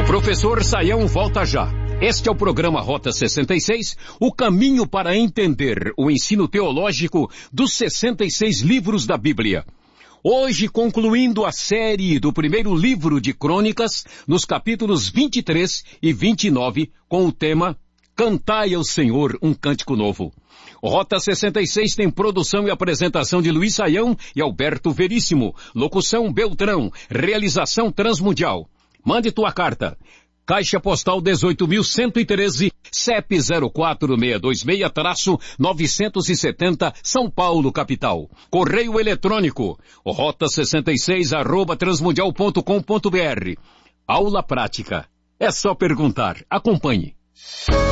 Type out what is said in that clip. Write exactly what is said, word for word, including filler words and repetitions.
Professor Saião volta já. Este é o programa Rota sessenta e seis, o caminho para entender o ensino teológico dos sessenta e seis livros da Bíblia. Hoje, concluindo a série do primeiro livro de Crônicas, nos capítulos vinte e três e vinte e nove, com o tema Cantai ao Senhor um Cântico Novo. Rota sessenta e seis tem produção e apresentação de Luiz Saião e Alberto Veríssimo. Locução Beltrão. Realização Transmundial. Mande tua carta. Caixa Postal dezoito mil cento e treze, C E P zero quatro seis dois seis, novecentos e setenta, São Paulo, capital. Correio eletrônico, rota sessenta e seis, arroba transmundial ponto com ponto br. Aula prática. É só perguntar. Acompanhe.